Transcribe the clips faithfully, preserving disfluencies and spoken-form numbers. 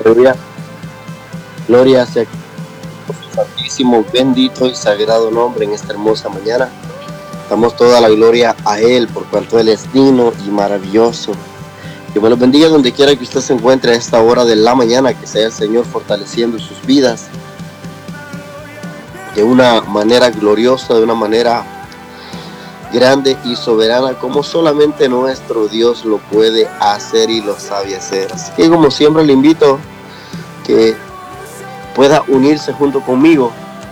Gloria, gloria sea su santísimo, bendito y sagrado nombre en esta hermosa mañana. Damos toda la gloria a Él por cuanto Él es digno y maravilloso. Que me los bendiga donde quiera que usted se encuentre a esta hora de la mañana, que sea el Señor fortaleciendo sus vidas de una manera gloriosa, de una manera grande y soberana, como solamente nuestro Dios lo puede hacer y lo sabe hacer. Así que como siempre le invito que pueda unirse junto conmigo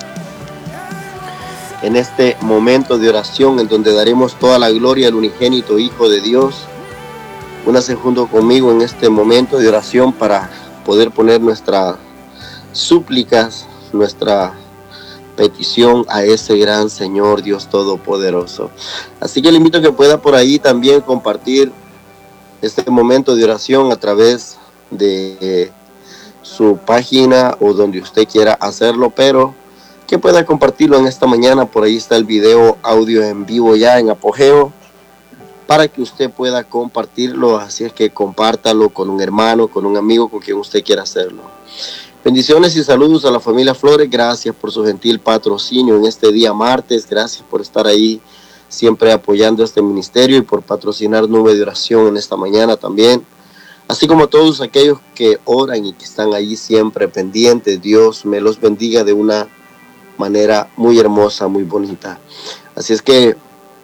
en este momento de oración en donde daremos toda la gloria al unigénito Hijo de Dios. Únase junto conmigo en este momento de oración para poder poner nuestras súplicas, nuestra petición a ese gran Señor Dios Todopoderoso. Así que le invito a que pueda por ahí también compartir este momento de oración a través de su página o donde usted quiera hacerlo, pero que pueda compartirlo en esta mañana. Por ahí está el video audio en vivo ya en apogeo para que usted pueda compartirlo. Así es que compártalo con un hermano, con un amigo, con quien usted quiera hacerlo. Bendiciones y saludos a la familia Flores. Gracias por su gentil patrocinio en este día martes. Gracias por estar ahí siempre apoyando este ministerio y por patrocinar Nube de Oración en esta mañana también. Así como todos aquellos que oran y que están allí siempre pendientes. Dios me los bendiga de una manera muy hermosa, muy bonita. Así es que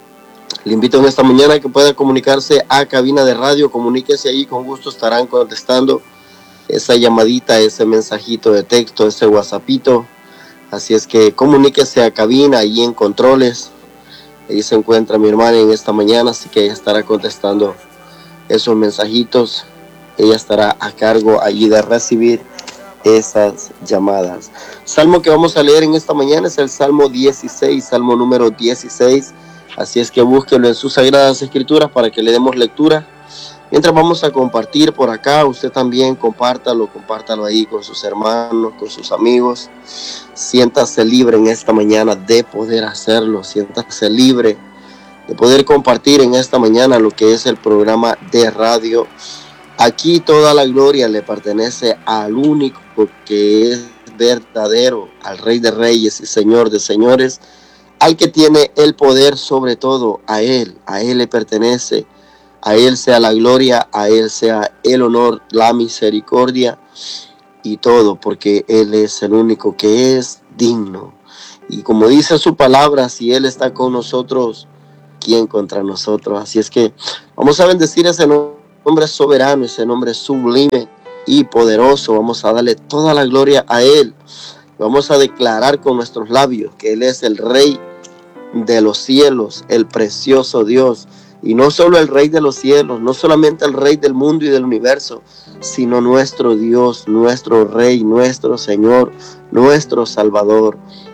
le invito en esta mañana a que pueda comunicarse a cabina de radio. Comuníquese ahí, con gusto estarán contestando esa llamadita, ese mensajito de texto, ese whatsappito. Así es que comuníquese a cabina, ahí en controles. Ahí se encuentra mi hermana en esta mañana, así que ella estará contestando esos mensajitos. Ella estará a cargo allí de recibir esas llamadas. Salmo que vamos a leer en esta mañana es el Salmo dieciséis, Salmo número dieciséis. Así es que búsquelo en sus sagradas escrituras para que le demos lectura. Mientras vamos a compartir por acá, usted también compártalo, compártalo ahí con sus hermanos, con sus amigos. Siéntase libre en esta mañana de poder hacerlo. Siéntase libre de poder compartir en esta mañana lo que es el programa de radio. Aquí toda la gloria le pertenece al único que es verdadero, al Rey de Reyes y Señor de Señores, al que tiene el poder sobre todo. A Él, a Él le pertenece. A Él sea la gloria, a Él sea el honor, la misericordia y todo, porque Él es el único que es digno. Y como dice su palabra, si Él está con nosotros, ¿quién contra nosotros? Así es que vamos a bendecir ese nombre soberano, ese nombre sublime y poderoso. Vamos a darle toda la gloria a Él. Vamos a declarar con nuestros labios que Él es el Rey de los cielos, el precioso Dios. Y no solo el Rey de los cielos, no solamente el Rey del mundo y del universo, sino nuestro Dios, nuestro Rey, nuestro Señor, nuestro Salvador.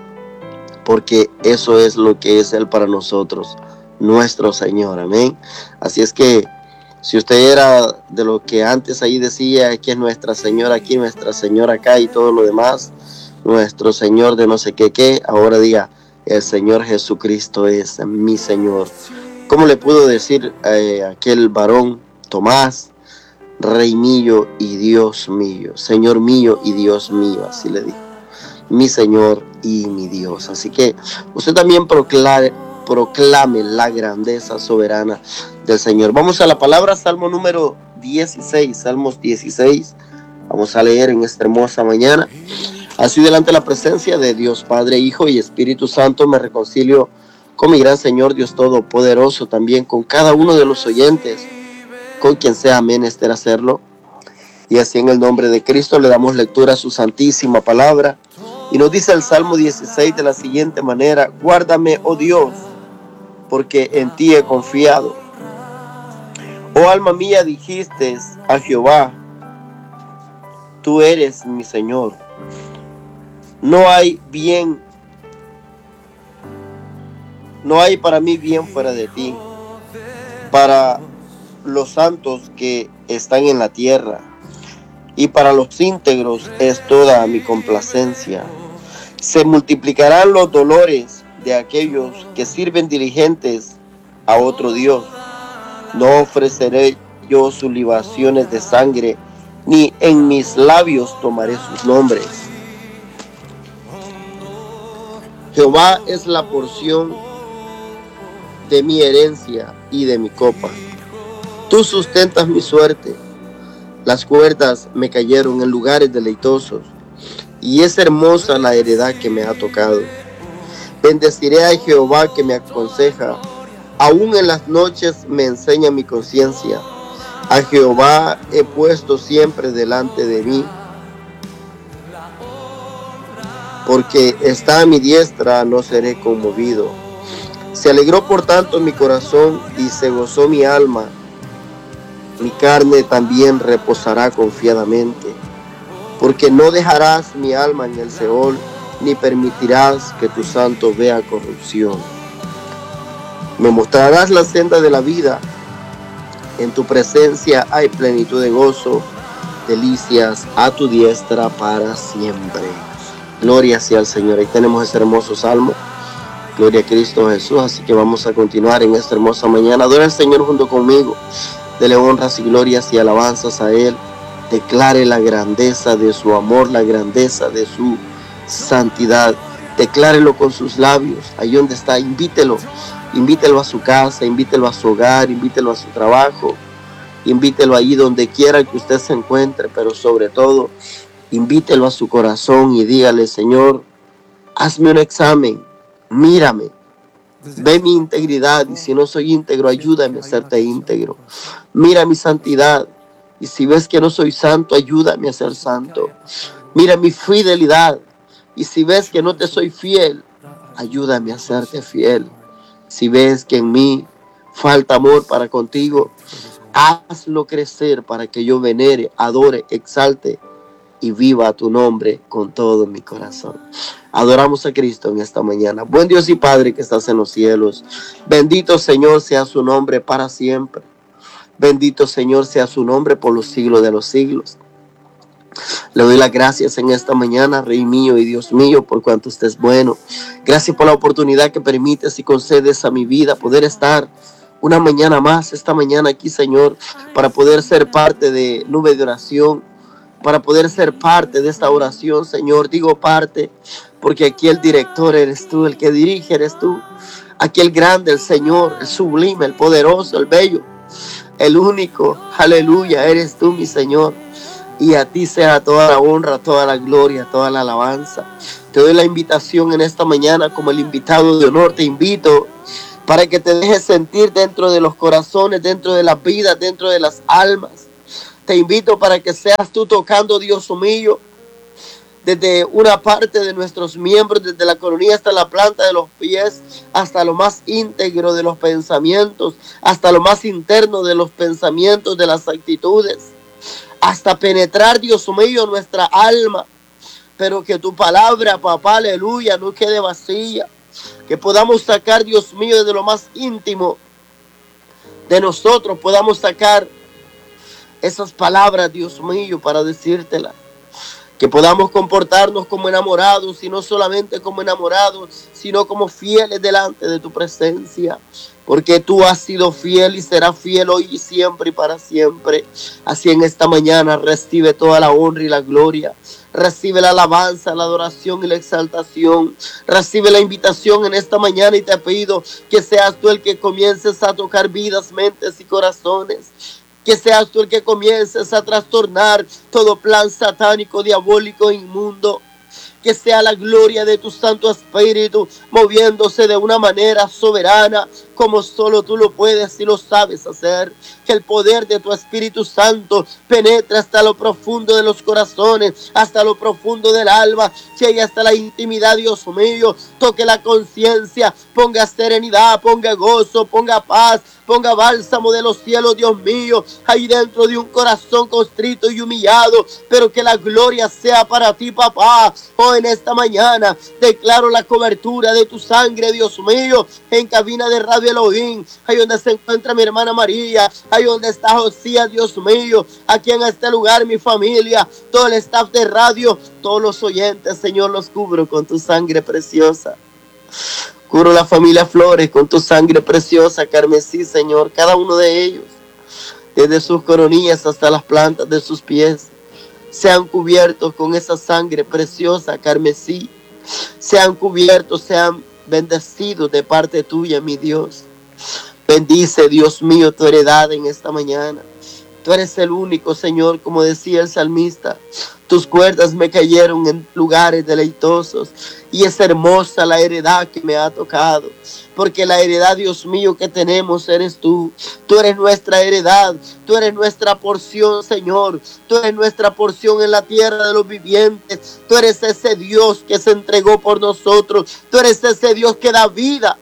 Porque eso es lo que es Él para nosotros, nuestro Señor. Amén. Así es que si usted era de lo que antes ahí decía que es Nuestra Señora aquí, Nuestra Señora acá y todo lo demás, nuestro Señor de no sé qué qué, ahora diga, el Señor Jesucristo es mi Señor. ¿Cómo le pudo decir eh, aquel varón Tomás? Rey mío y Dios mío, Señor mío y Dios mío, así le dijo, mi Señor y mi Dios. Así que usted también proclame, proclame la grandeza soberana del Señor. Vamos a la palabra, Salmo número dieciséis, Salmos dieciséis, vamos a leer en esta hermosa mañana. Así delante de la presencia de Dios Padre, Hijo y Espíritu Santo me reconcilio con mi gran Señor Dios Todopoderoso, también con cada uno de los oyentes, con quien sea menester hacerlo. Y así en el nombre de Cristo le damos lectura a su santísima palabra. Y nos dice el Salmo dieciséis de la siguiente manera: guárdame, oh Dios, porque en ti he confiado. Oh alma mía, dijiste a Jehová, tú eres mi Señor. No hay bien No hay para mí bien fuera de ti. Para los santos que están en la tierra y para los íntegros es toda mi complacencia. Se multiplicarán los dolores de aquellos que sirven diligentes a otro Dios. No ofreceré yo sus libaciones de sangre, ni en mis labios tomaré sus nombres. Jehová es la porción de mi herencia y de mi copa. Tú sustentas mi suerte. Las cuerdas me cayeron en lugares deleitosos, y es hermosa la heredad que me ha tocado. Bendeciré a Jehová que me aconseja. Aún en las noches me enseña mi conciencia. A Jehová he puesto siempre delante de mí, porque está a mi diestra, no seré conmovido. Se alegró por tanto mi corazón y se gozó mi alma. Mi carne también reposará confiadamente, porque no dejarás mi alma en el Seol, ni permitirás que tu santo vea corrupción. Me mostrarás la senda de la vida. En tu presencia hay plenitud de gozo, delicias a tu diestra para siempre. Gloria sea al Señor. Ahí tenemos ese hermoso salmo. Gloria a Cristo Jesús. Así que vamos a continuar en esta hermosa mañana. Adora al Señor junto conmigo. Dele honras y glorias y alabanzas a Él. Declare la grandeza de su amor, la grandeza de su santidad. Declárelo con sus labios. Ahí donde está, invítelo. Invítelo a su casa, invítelo a su hogar, invítelo a su trabajo. Invítelo allí donde quiera que usted se encuentre, pero sobre todo, invítelo a su corazón y dígale: Señor, hazme un examen, mírame. Ve mi integridad, y si no soy íntegro, ayúdame a serte íntegro. Mira mi santidad, y si ves que no soy santo, ayúdame a ser santo. Mira mi fidelidad, y si ves que no te soy fiel, ayúdame a serte fiel. Si ves que en mí falta amor para contigo, hazlo crecer para que yo venere, adore, exalte y viva tu nombre con todo mi corazón. Adoramos a Cristo en esta mañana. Buen Dios y Padre que estás en los cielos, bendito Señor sea su nombre para siempre. Bendito Señor sea su nombre por los siglos de los siglos. Le doy las gracias en esta mañana, Rey mío y Dios mío, por cuanto usted es bueno. Gracias por la oportunidad que permites y concedes a mi vida poder estar una mañana más, esta mañana aquí, Señor, para poder ser parte de Nube de Oración, para poder ser parte de esta oración, Señor. Digo parte porque aquí el director eres tú, el que dirige eres tú. Aquí el grande, el Señor, el sublime, el poderoso, el bello, el único, aleluya, eres tú, mi Señor. Y a ti sea toda la honra, toda la gloria, toda la alabanza. Te doy la invitación en esta mañana como el invitado de honor. Te invito para que te dejes sentir dentro de los corazones, dentro de las vidas, dentro de las almas. Te invito para que seas tú tocando, Dios mío, desde una parte de nuestros miembros, desde la coronilla hasta la planta de los pies, hasta lo más íntegro de los pensamientos, hasta lo más interno de los pensamientos, de las actitudes, hasta penetrar, Dios mío, nuestra alma. Pero que tu palabra, papá, aleluya, no quede vacía. Que podamos sacar, Dios mío, desde lo más íntimo de nosotros, podamos sacar esas palabras, Dios mío, para decírtelas. Que podamos comportarnos como enamorados, y no solamente como enamorados, sino como fieles delante de tu presencia. Porque tú has sido fiel y serás fiel hoy y siempre y para siempre. Así en esta mañana recibe toda la honra y la gloria. Recibe la alabanza, la adoración y la exaltación. Recibe la invitación en esta mañana y te pido que seas tú el que comiences a tocar vidas, mentes y corazones. Que seas tú el que comiences a trastornar todo plan satánico, diabólico, inmundo. Que sea la gloria de tu Santo Espíritu moviéndose de una manera soberana, como solo tú lo puedes y lo sabes hacer. Que el poder de tu Espíritu Santo penetre hasta lo profundo de los corazones, hasta lo profundo del alma, llegue hasta la intimidad, Dios mío. Toque la conciencia, ponga serenidad, ponga gozo, ponga paz, ponga bálsamo de los cielos, Dios mío, ahí dentro de un corazón contrito y humillado, pero que la gloria sea para ti, papá. Hoy en esta mañana declaro la cobertura de tu sangre, Dios mío, en cabina de Radio Elohim, ahí donde se encuentra mi hermana María, ahí donde está Josías, Dios mío, aquí en este lugar mi familia, todo el staff de radio, todos los oyentes, Señor, los cubro con tu sangre preciosa. Cubro la familia Flores con tu sangre preciosa, carmesí, Señor, cada uno de ellos, desde sus coronillas hasta las plantas de sus pies. sean cubiertos con esa sangre preciosa, carmesí. Sean cubiertos, sean bendecidos de parte tuya, mi Dios. Bendice, Dios mío, tu heredad en esta mañana. Tú eres el único, Señor, como decía el salmista. Tus cuerdas me cayeron en lugares deleitosos. Y es hermosa la heredad que me ha tocado. Porque la heredad, Dios mío, que tenemos eres tú. Tú eres nuestra heredad. Tú eres nuestra porción, Señor. Tú eres nuestra porción en la tierra de los vivientes. Tú eres ese Dios que se entregó por nosotros. Tú eres ese Dios que da vida.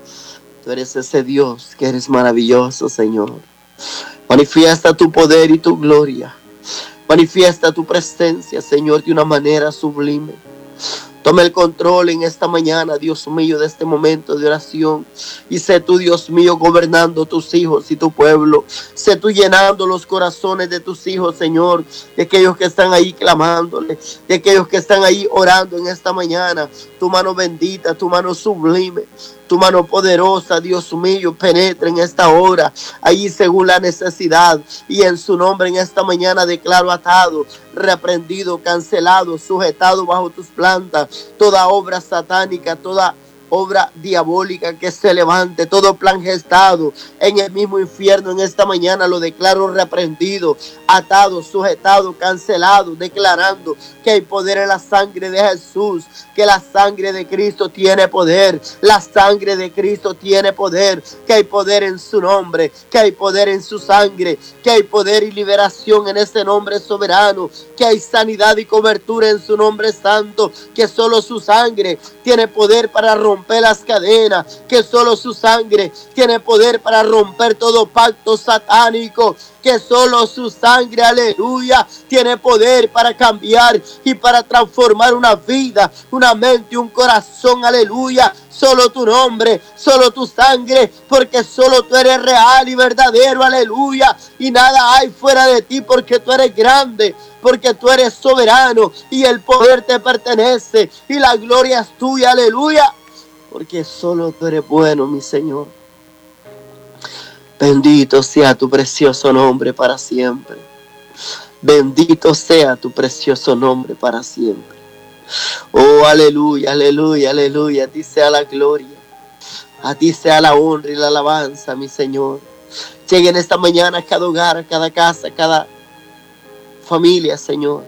Tú eres ese Dios que eres maravilloso, Señor. Manifiesta tu poder y tu gloria. Manifiesta tu presencia, Señor, de una manera sublime. Toma el control en esta mañana, Dios mío, de este momento de oración. Y sé tú, Dios mío, gobernando tus hijos y tu pueblo. Sé tú llenando los corazones de tus hijos, Señor. De aquellos que están ahí clamándole. De aquellos que están ahí orando en esta mañana. Tu mano bendita, tu mano sublime. Tu mano poderosa, Dios mío, penetra en esta hora, allí según la necesidad. Y en su nombre en esta mañana declaro atado, reprendido, cancelado, sujetado bajo tus plantas, toda obra satánica, toda obra diabólica que se levante, todo plan gestado en el mismo infierno en esta mañana lo declaro reprendido, atado, sujetado, cancelado, declarando que hay poder en la sangre de Jesús, que la sangre de Cristo tiene poder, la sangre de Cristo tiene poder, que hay poder en su nombre, que hay poder en su sangre, que hay poder y liberación en ese nombre soberano, que hay sanidad y cobertura en su nombre santo, que solo su sangre tiene poder para romper las cadenas, que solo su sangre tiene poder para romper todo pacto satánico, que solo su sangre, aleluya, tiene poder para cambiar y para transformar una vida, una mente, un corazón, aleluya. Solo tu nombre, solo tu sangre, porque solo tú eres real y verdadero, aleluya. Y nada hay fuera de ti, porque tú eres grande, porque tú eres soberano y el poder te pertenece y la gloria es tuya, aleluya. Porque solo tú eres bueno, mi Señor. Bendito sea tu precioso nombre para siempre. Bendito sea tu precioso nombre para siempre. Oh, aleluya, aleluya, aleluya. A ti sea la gloria. A ti sea la honra y la alabanza, mi Señor. Llegue en esta mañana a cada hogar, a cada casa, a cada familia, Señor.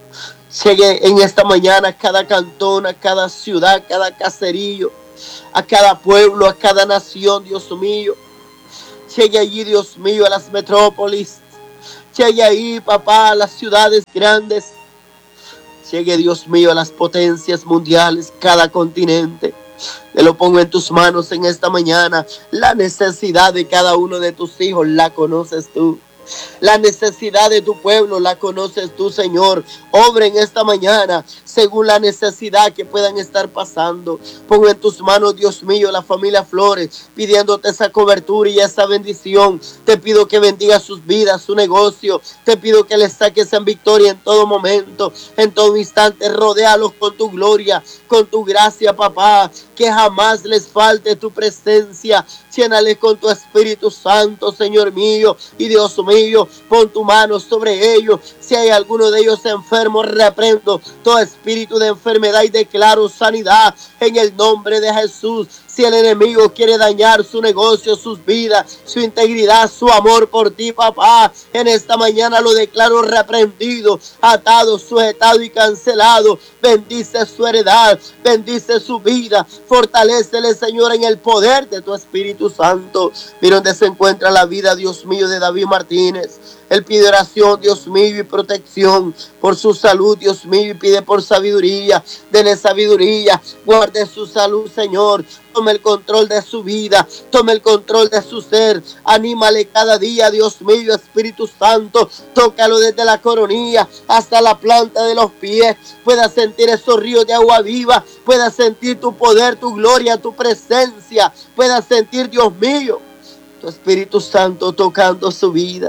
Llegue en esta mañana a cada cantón, a cada ciudad, a cada caserío, a cada pueblo, a cada nación, Dios mío. Llegue allí, Dios mío, a las metrópolis. Llegue ahí, papá, a las ciudades grandes. Llegue, Dios mío, a las potencias mundiales, cada continente. Te lo pongo en tus manos en esta mañana. La necesidad de cada uno de tus hijos la conoces tú. La necesidad de tu pueblo la conoces tú, Señor. Obra en esta mañana según la necesidad que puedan estar pasando. Pongo en tus manos, Dios mío, la familia Flores, pidiéndote esa cobertura y esa bendición. Te pido que bendiga sus vidas, su negocio. Te pido que les saques en victoria en todo momento, en todo instante. Rodéalos con tu gloria, con tu gracia, papá. Que jamás les falte tu presencia. Llénales con tu Espíritu Santo, Señor mío y Dios mío. Pon tu mano sobre ellos. Si hay alguno de ellos enfermo, reprendo todo espíritu de enfermedad y declaro sanidad en el nombre de Jesús. Si el enemigo quiere dañar su negocio, sus vidas, su integridad, su amor por ti, papá, en esta mañana lo declaro reprendido, atado, sujetado y cancelado. Bendice su heredad, bendice su vida, fortalécele, Señor, en el poder de tu Espíritu Santo. Mira donde se encuentra la vida, Dios mío, de David Martínez. Él pide oración, Dios mío, y protección por su salud, Dios mío, y pide por sabiduría. Dele sabiduría, guarde su salud, Señor. Tome el control de su vida, tome el control de su ser. Anímale cada día, Dios mío, Espíritu Santo. Tócalo desde la coronilla hasta la planta de los pies. Pueda sentir esos ríos de agua viva. Pueda sentir tu poder, tu gloria, tu presencia. Pueda sentir, Dios mío, tu Espíritu Santo tocando su vida.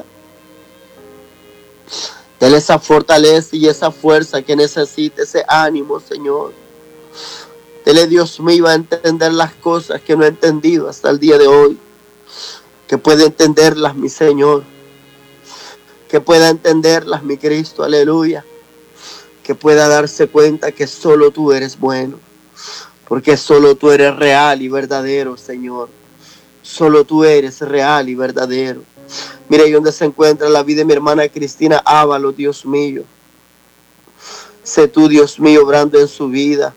Dele esa fortaleza y esa fuerza que necesita, ese ánimo, Señor. Dele, Dios mío, a entender las cosas que no he entendido hasta el día de hoy. Que pueda entenderlas, mi Señor. Que pueda entenderlas, mi Cristo, aleluya. que pueda darse cuenta que solo tú eres bueno, porque solo tú eres real y verdadero, Señor. Solo tú eres real y verdadero. Mira ahí donde se encuentra la vida de mi hermana Cristina Ávalo, Dios mío. Sé tú, Dios mío, obrando en su vida.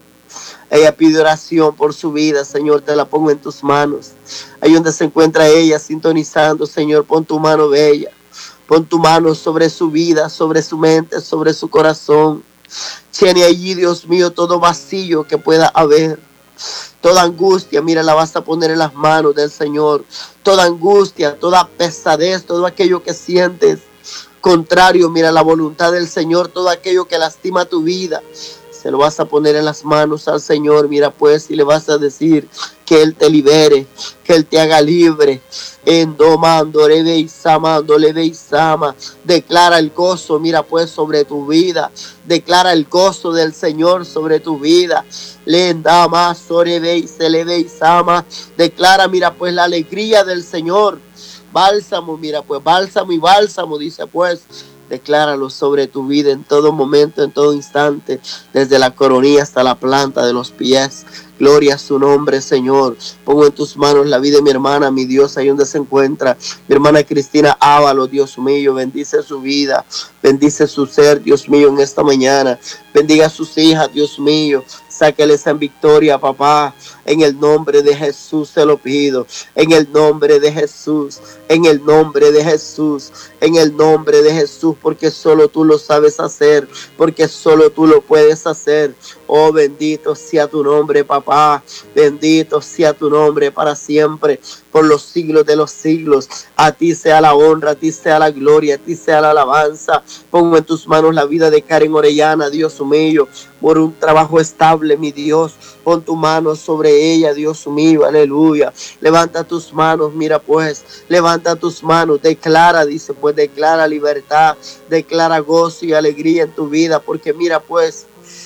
Ella pide oración por su vida, Señor, te la pongo en tus manos. Ahí donde se encuentra ella sintonizando, Señor, pon tu mano bella. Pon tu mano sobre su vida, sobre su mente, sobre su corazón. Tiene allí, Dios mío, todo vacío que pueda haber. Toda angustia, mira, la vas a poner en las manos del Señor. Toda angustia, toda pesadez, todo aquello que sientes contrario, mira, la voluntad del Señor, todo aquello que lastima tu vida, se lo vas a poner en las manos al Señor, mira pues, y le vas a decir que Él te libere, que Él te haga libre. En domando, leve y samando, leve y sama. Declara el gozo, mira pues, sobre tu vida. Declara el gozo del Señor sobre tu vida. Lenda más, sorebe y se leve y sama. Declara, mira pues, la alegría del Señor. Bálsamo, mira pues, bálsamo y bálsamo, dice pues. Decláralo sobre tu vida en todo momento, en todo instante, desde la coronilla hasta la planta de los pies. Gloria a su nombre, Señor. Pongo en tus manos la vida de mi hermana, mi Dios, ahí donde se encuentra. Mi hermana Cristina Ávalo, Dios mío, bendice su vida. Bendice su ser, Dios mío, en esta mañana. Bendiga a sus hijas, Dios mío. Sáqueles en victoria, papá. En el nombre de Jesús te lo pido. En el nombre de Jesús. En el nombre de Jesús. En el nombre de Jesús. Porque solo tú lo sabes hacer. Porque solo tú lo puedes hacer. Oh, bendito sea tu nombre, papá. Bendito sea tu nombre para siempre. Por los siglos de los siglos. A ti sea la honra, a ti sea la gloria, a ti sea la alabanza. Pongo en tus manos la vida de Karen Orellana, Dios mío, por un trabajo estable, mi Dios. Pon tu mano sobre ella, Dios mío, aleluya. Levanta tus manos, mira pues, levanta tus manos, declara, dice pues, declara libertad, declara gozo y alegría en tu vida, porque mira pues,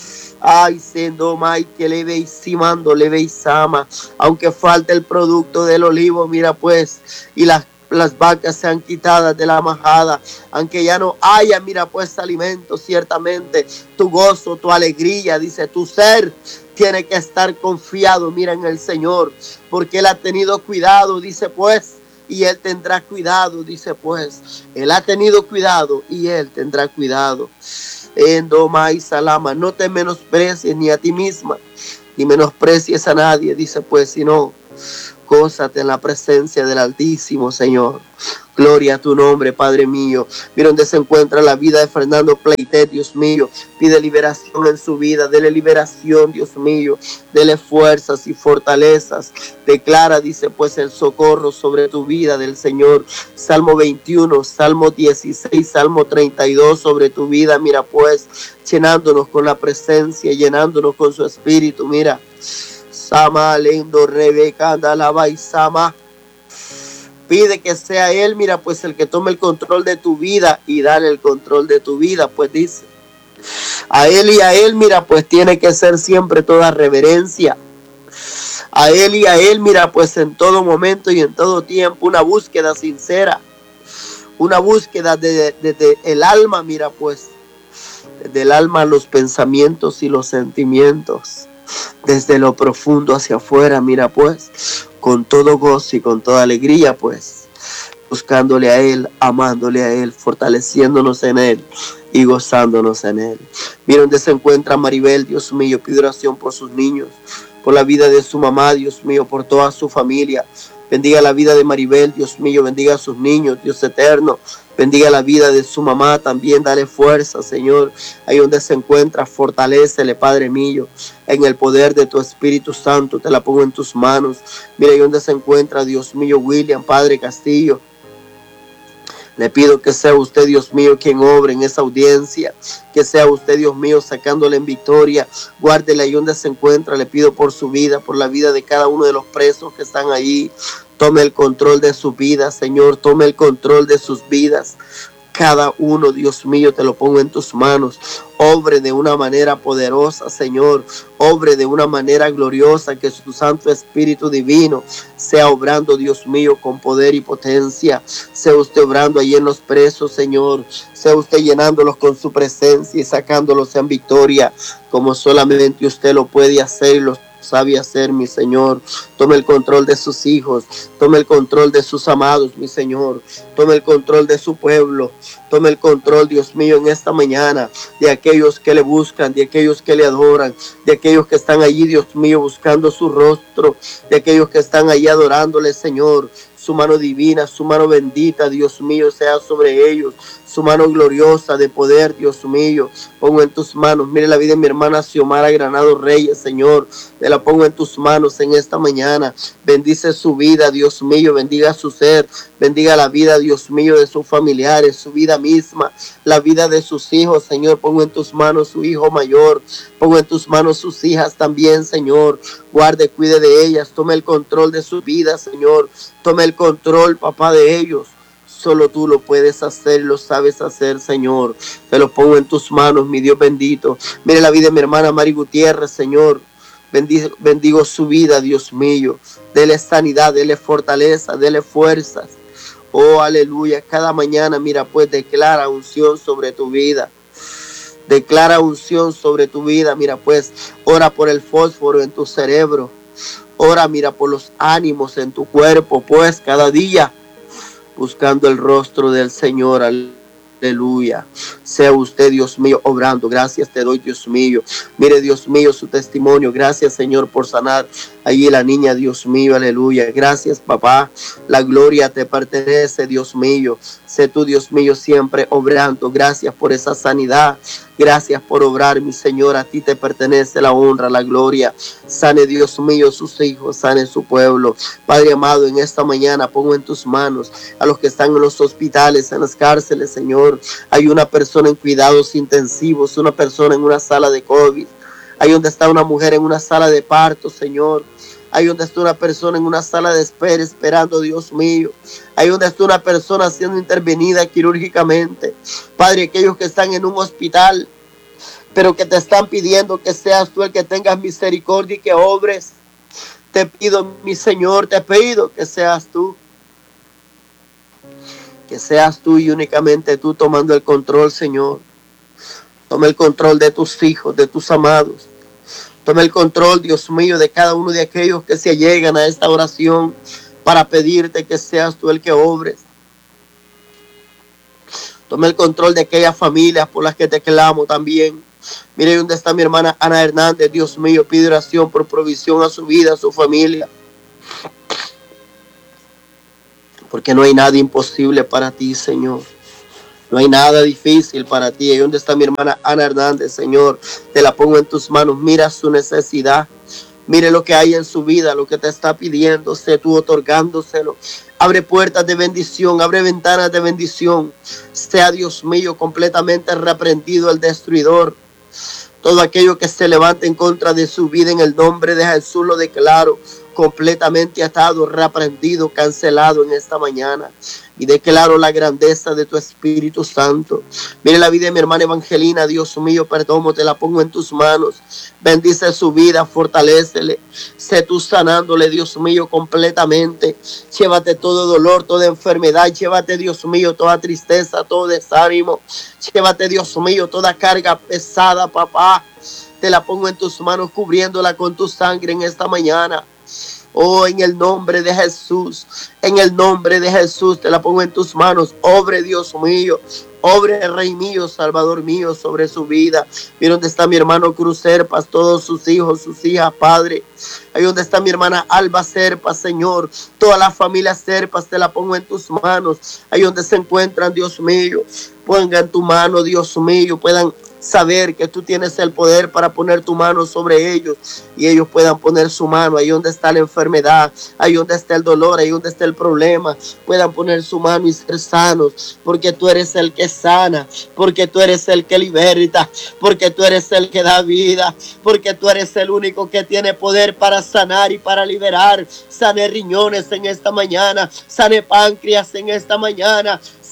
ay, siendo mai que le veis simando, le veis sama, aunque falte el producto del olivo, mira pues, y las las vacas sean quitadas de la majada, aunque ya no haya, mira pues, alimento, ciertamente tu gozo, tu alegría, dice, tu ser tiene que estar confiado, mira, en el Señor, porque Él ha tenido cuidado, dice pues, y Él tendrá cuidado, dice pues, Él ha tenido cuidado y Él tendrá cuidado. En Doma y Salama, no te menosprecies ni a ti misma, ni menosprecies a nadie, dice pues, sino gózate en la presencia del Altísimo, Señor. Gloria a tu nombre, Padre mío. Mira donde se encuentra la vida de Fernando Pleité, Dios mío. Pide liberación en su vida. Dele liberación, Dios mío. Dele fuerzas y fortalezas. Declara, dice pues, el socorro sobre tu vida del Señor. Salmo veintiuno, Salmo dieciséis, Salmo treinta y dos sobre tu vida. Mira pues, llenándonos con la presencia, llenándonos con su espíritu. Mira. Sama, lendo, Rebeca, andalaba y Sama. Pide que sea Él, mira, pues el que tome el control de tu vida y dale el control de tu vida, pues dice. A Él y a Él, mira, pues tiene que ser siempre toda reverencia. A Él y a Él, mira, pues en todo momento y en todo tiempo, una búsqueda sincera. Una búsqueda de, de, de el alma, mira, pues. Del alma los pensamientos y los sentimientos. Desde lo profundo hacia afuera, mira pues, con todo gozo y con toda alegría pues, buscándole a Él, amándole a Él, fortaleciéndonos en Él y gozándonos en Él. Mira donde se encuentra Maribel, Dios mío, pido oración por sus niños, por la vida de su mamá, Dios mío, por toda su familia. Bendiga la vida de Maribel, Dios mío, bendiga a sus niños, Dios eterno. Bendiga la vida de su mamá también, dale fuerza, Señor. Ahí donde se encuentra, fortalécele, Padre mío. En el poder de tu Espíritu Santo, te la pongo en tus manos. Mira ahí donde se encuentra, Dios mío, William, Padre Castillo. Le pido que sea usted, Dios mío, quien obre en esa audiencia. Que sea usted, Dios mío, sacándole en victoria. Guárdele ahí donde se encuentra. Le pido por su vida, por la vida de cada uno de los presos que están allí. Tome el control de su vida, Señor. Tome el control de sus vidas. Cada uno, Dios mío, te lo pongo en tus manos. Obre de una manera poderosa, Señor. Obre de una manera gloriosa, que su Santo Espíritu Divino sea obrando, Dios mío, con poder y potencia. Sea usted obrando ahí en los presos, Señor. Sea usted llenándolos con su presencia y sacándolos en victoria, como solamente usted lo puede hacer y los sabe hacer, mi Señor. Tome el control de sus hijos, tome el control de sus amados, mi Señor. Tome el control de su pueblo, tome el control, Dios mío, en esta mañana, de aquellos que le buscan, de aquellos que le adoran, de aquellos que están allí, Dios mío, buscando su rostro, de aquellos que están allí adorándole, Señor. Su mano divina, su mano bendita, Dios mío, sea sobre ellos. Su mano gloriosa de poder, Dios mío, pongo en tus manos. Mire la vida de mi hermana Xiomara Granado Reyes, Señor. Te la pongo en tus manos en esta mañana. Bendice su vida, Dios mío. Bendiga su ser. Bendiga la vida, Dios mío, de sus familiares, su vida misma, la vida de sus hijos, Señor. Pongo en tus manos su hijo mayor. Pongo en tus manos sus hijas también, Señor. Guarde, cuide de ellas. Tome el control de su vida, Señor. Tome el control, papá, de ellos. Solo tú lo puedes hacer, lo sabes hacer, Señor. Te lo pongo en tus manos, mi Dios bendito. Mire la vida de mi hermana Mari Gutiérrez, Señor. Bendigo, bendigo su vida, Dios mío. Dele sanidad, dele fortaleza, dele fuerzas. Oh, aleluya. Cada mañana, mira, pues declara unción sobre tu vida. Declara unción sobre tu vida. Mira, pues, ora por el fósforo en tu cerebro. Ora, mira, por los ánimos en tu cuerpo, pues, cada día buscando el rostro del Señor. Aleluya. Sea usted, Dios mío, obrando. Gracias te doy, Dios mío. Mire, Dios mío, su testimonio. Gracias, Señor, por sanar allí la niña, Dios mío. Aleluya. Gracias, papá. La gloria te pertenece, Dios mío. Sé tú, Dios mío, siempre obrando. Gracias por esa sanidad. Gracias por obrar, mi Señor. A ti te pertenece la honra, la gloria. Sane, Dios mío, sus hijos. Sane su pueblo. Padre amado, en esta mañana pongo en tus manos a los que están en los hospitales, en las cárceles, Señor. Hay una persona en cuidados intensivos, una persona en una sala de COVID. Hay donde está una mujer en una sala de parto, Señor. Hay donde está una persona en una sala de espera esperando, Dios mío. Hay donde está una persona siendo intervenida quirúrgicamente. Padre, aquellos que están en un hospital, pero que te están pidiendo que seas tú el que tengas misericordia y que obres. Te pido, mi Señor, te pido que seas tú. Que seas tú y únicamente tú tomando el control, Señor. Toma el control de tus hijos, de tus amados. Toma el control, Dios mío, de cada uno de aquellos que se llegan a esta oración para pedirte que seas tú el que obres. Toma el control de aquellas familias por las que te clamo también. Mire dónde está mi hermana Ana Hernández. Dios mío, pide oración por provisión a su vida, a su familia. Porque no hay nada imposible para ti, Señor. No hay nada difícil para ti. Ahí donde está mi hermana Ana Hernández, Señor, te la pongo en tus manos. Mira su necesidad. Mire lo que hay en su vida, lo que te está pidiendo. Sé tú otorgándoselo. Abre puertas de bendición, abre ventanas de bendición. Sea, Dios mío, completamente reprendido el destruidor. Todo aquello que se levante en contra de su vida, en el nombre de Jesús lo declaro completamente atado, reprendido, cancelado en esta mañana. Y declaro la grandeza de tu Espíritu Santo. Mire la vida de mi hermana Evangelina. Dios mío, perdón, te la pongo en tus manos. Bendice su vida, fortalécele. Sé tú sanándole, Dios mío, completamente. Llévate todo dolor, toda enfermedad. Llévate, Dios mío, toda tristeza, todo desánimo. Llévate, Dios mío, toda carga pesada, papá. Te la pongo en tus manos, cubriéndola con tu sangre en esta mañana. Oh, en el nombre de Jesús, en el nombre de Jesús, te la pongo en tus manos. Obre, Dios mío, obre, Rey mío, Salvador mío, sobre su vida. Mira dónde está mi hermano Cruz Serpas, todos sus hijos, sus hijas, Padre. Ahí donde está mi hermana Alba Serpas, Señor. Toda la familia Serpas, te la pongo en tus manos. Ahí donde se encuentran, Dios mío. Ponga en tu mano, Dios mío, puedan saber que tú tienes el poder para poner tu mano sobre ellos y ellos puedan poner su mano ahí donde está la enfermedad, ahí donde está el dolor, ahí donde está el problema, puedan poner su mano y ser sanos, porque tú eres el que sana, porque tú eres el que liberta, porque tú eres el que da vida, porque tú eres el único que tiene poder para sanar y para liberar. Sane riñones en esta mañana, sane páncreas en esta mañana,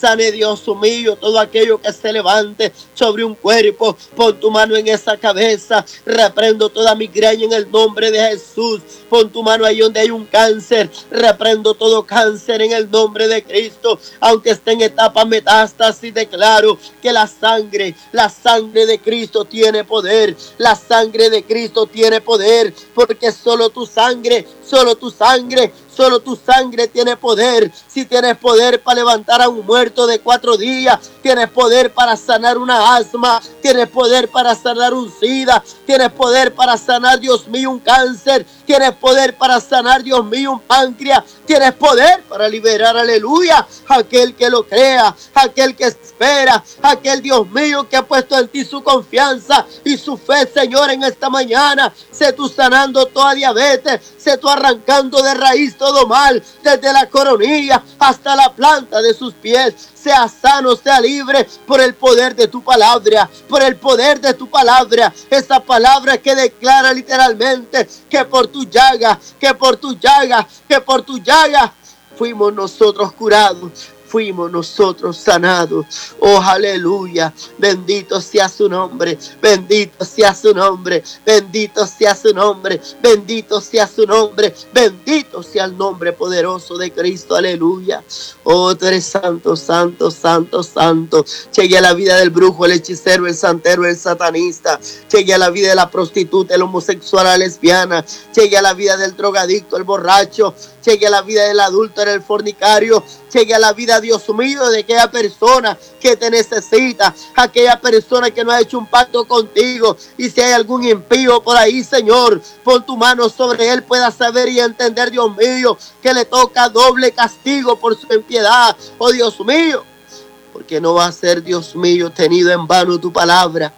Sane, Dios mío, todo aquello que se levante sobre un cuerpo. Pon tu mano en esa cabeza. Reprendo toda migraña en el nombre de Jesús. Pon tu mano ahí donde hay un cáncer. Reprendo todo cáncer en el nombre de Cristo. Aunque esté en etapa metástasis, declaro que la sangre, la sangre de Cristo tiene poder. La sangre de Cristo tiene poder. Porque solo tu sangre, solo tu sangre, solo tu sangre tiene poder. Si tienes poder para levantar a un muerto de cuatro días, tienes poder para sanar una asma, tienes poder para sanar un sida, tienes poder para sanar, Dios mío, un cáncer, tienes poder para sanar, Dios mío, un páncreas, tienes poder para liberar, aleluya, aquel que lo crea, aquel que espera, aquel, Dios mío, que ha puesto en ti su confianza y su fe, Señor, en esta mañana. Sé tú sanando toda diabetes, sé tú arrancando de raíz todo mal, desde la coronilla hasta la planta de sus pies. Sea sano, sea libre por el poder de tu palabra, por el poder de tu palabra. Esa palabra que declara literalmente que por tu llaga, que por tu llaga, que por tu llaga fuimos nosotros curados. Fuimos nosotros sanados. Oh, aleluya. Bendito sea su nombre. Bendito sea su nombre. Bendito sea su nombre. Bendito sea su nombre. Bendito sea el nombre poderoso de Cristo. Aleluya. Oh, tú eres santo, santo, santo, santo. Llegue a la vida del brujo, el hechicero, el santero, el satanista. Llegue a la vida de la prostituta, el homosexual, la lesbiana. Llegue a la vida del drogadicto, el borracho. Llegue a la vida del adúltero, el fornicario. Llegue a la vida, Dios mío, de aquella persona que te necesita, aquella persona que no ha hecho un pacto contigo. Y si hay algún impío por ahí, Señor, pon tu mano sobre él, pueda saber y entender, Dios mío, que le toca doble castigo por su impiedad. Oh, Dios mío, porque no va a ser, Dios mío, tenido en vano tu palabra.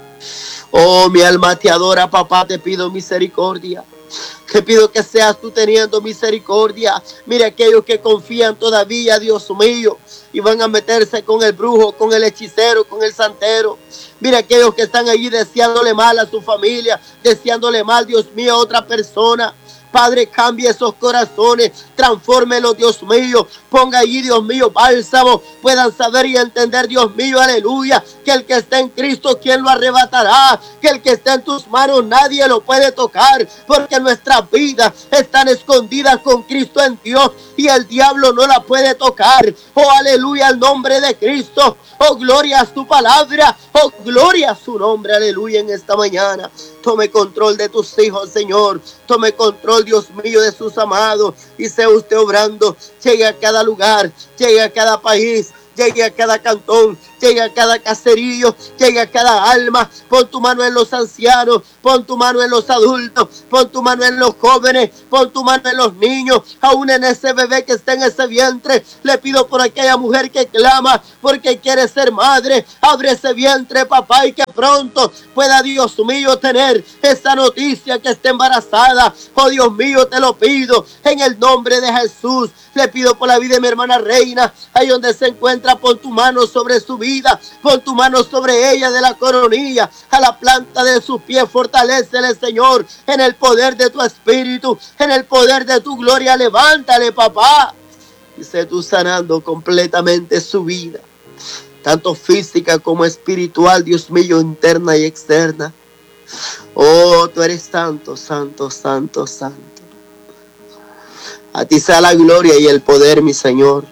Oh, mi alma te adora, papá, te pido misericordia. Te pido que seas tú teniendo misericordia. Mira aquellos que confían todavía, Dios mío, y van a meterse con el brujo, con el hechicero, con el santero. Mira aquellos que están allí deseándole mal a su familia, deseándole mal, Dios mío, a otra persona. Padre, cambie esos corazones, transfórmelos, Dios mío. Ponga allí, Dios mío, bálsamo. Puedan saber y entender, Dios mío, aleluya, que el que está en Cristo, ¿quién lo arrebatará? Que el que está en tus manos, nadie lo puede tocar, porque nuestras vidas están escondidas con Cristo en Dios y el diablo no la puede tocar. Oh, aleluya, al nombre de Cristo. Oh, gloria a su palabra. Oh, gloria a su nombre, aleluya, en esta mañana. Tome control de tus hijos, Señor. Tome control, Dios mío, de sus amados. Y sea usted obrando. Llegue a cada lugar. Llegue a cada país. Llegue a cada cantón, llegue a cada caserío, llegue a cada alma. Pon tu mano en los ancianos, pon tu mano en los adultos, pon tu mano en los jóvenes, pon tu mano en los niños, aún en ese bebé que está en ese vientre. Le pido por aquella mujer que clama porque quiere ser madre. Abre ese vientre, papá, y que pronto pueda, Dios mío, tener esa noticia que esté embarazada. Oh, Dios mío, te lo pido en el nombre de Jesús. Le pido por la vida de mi hermana Reina, ahí donde se encuentra, pon tu mano sobre su vida, pon tu mano sobre ella, de la coronilla a la planta de sus pies. Fortalécele, Señor, en el poder de tu espíritu, en el poder de tu gloria. Levántale, papá, y sé tú sanando completamente su vida, tanto física como espiritual, Dios mío, interna y externa. Oh, tú eres santo, santo, santo, santo. A ti sea la gloria y el poder, mi Señor.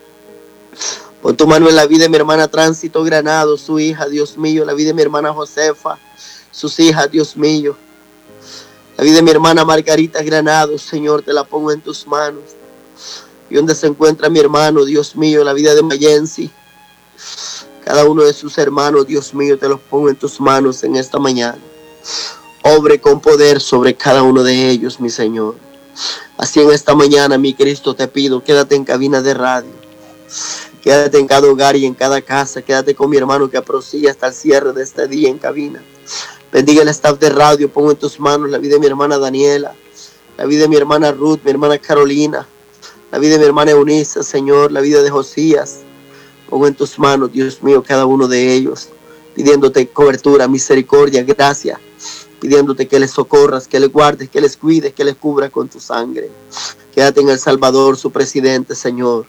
Pon tu mano en la vida de mi hermana Tránsito Granado, su hija, Dios mío. La vida de mi hermana Josefa, sus hijas, Dios mío. La vida de mi hermana Margarita Granado, Señor, te la pongo en tus manos. Y donde se encuentra mi hermano, Dios mío, la vida de Mayensi. Cada uno de sus hermanos, Dios mío, te los pongo en tus manos en esta mañana. Obre con poder sobre cada uno de ellos, mi Señor. Así en esta mañana, mi Cristo, te pido, quédate en cabina de radio. Quédate en cada hogar y en cada casa. Quédate con mi hermano que prosigue hasta el cierre de este día en cabina. Bendiga el staff de radio. Pongo en tus manos la vida de mi hermana Daniela, la vida de mi hermana Ruth, mi hermana Carolina, la vida de mi hermana Eunice, Señor, la vida de Josías. Pongo en tus manos, Dios mío, cada uno de ellos, pidiéndote cobertura, misericordia, gracia, pidiéndote que les socorras, que les guardes, que les cuides, que les cubras con tu sangre. Quédate en El Salvador, su presidente, Señor.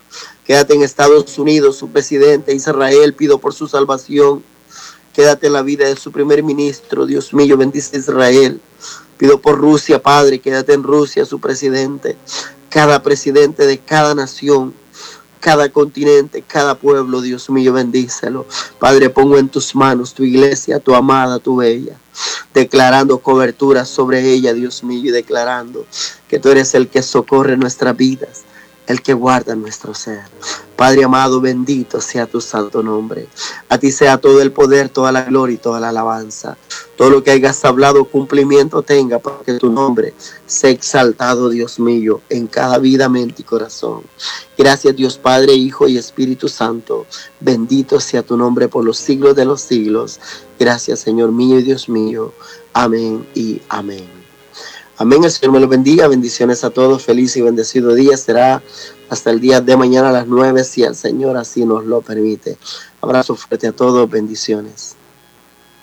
Quédate en Estados Unidos, su presidente, Israel, pido por su salvación. Quédate en la vida de su primer ministro, Dios mío, bendice a Israel. Pido por Rusia, Padre, quédate en Rusia, su presidente. Cada presidente de cada nación, cada continente, cada pueblo, Dios mío, bendícelo. Padre, pongo en tus manos tu iglesia, tu amada, tu bella, declarando cobertura sobre ella, Dios mío, y declarando que tú eres el que socorre nuestras vidas, el que guarda nuestro ser. Padre amado, bendito sea tu santo nombre. A ti sea todo el poder, toda la gloria y toda la alabanza. Todo lo que hayas hablado, cumplimiento tenga, para que tu nombre sea exaltado, Dios mío, en cada vida, mente y corazón. Gracias, Dios Padre, Hijo y Espíritu Santo. Bendito sea tu nombre por los siglos de los siglos. Gracias, Señor mío y Dios mío. Amén y amén. Amén, el Señor me lo bendiga, bendiciones a todos, feliz y bendecido día, será hasta el día de mañana a las nueve, si el Señor así nos lo permite. Abrazo fuerte a todos, bendiciones.